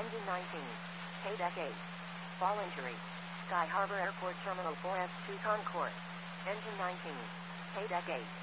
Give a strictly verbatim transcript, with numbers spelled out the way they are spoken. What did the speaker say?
Engine nineteen. Paydeck eight. Fall injury. Sky Harbor Airport Terminal four S two Concourse. Engine nineteen. Paydeck eight.